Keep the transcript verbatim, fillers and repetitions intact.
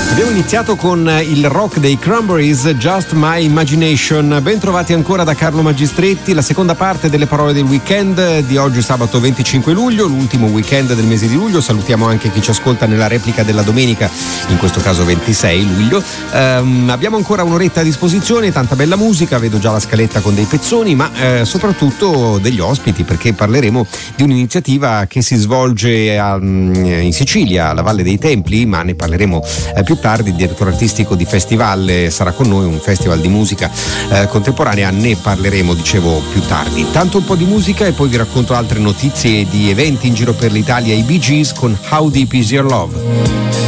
Abbiamo iniziato con il rock dei Cranberries, Just My Imagination. Ben trovati ancora da Carlo Magistretti, la seconda parte delle parole del weekend di oggi, sabato venticinque luglio, l'ultimo weekend del mese di luglio. Salutiamo anche chi ci ascolta nella replica della domenica, in questo caso ventisei luglio. Um, abbiamo ancora un'oretta a disposizione, tanta bella musica, vedo già la scaletta con dei pezzoni, ma eh, soprattutto degli ospiti, perché parleremo di un'iniziativa che si svolge a, in Sicilia, alla Valle dei Templi, ma ne parleremo eh, più tardi. Il direttore artistico di Festival sarà con noi, un festival di musica eh, contemporanea, ne parleremo, dicevo, più tardi. Tanto un po' di musica e poi vi racconto altre notizie di eventi in giro per l'Italia. I Bee Gees con How Deep Is Your Love.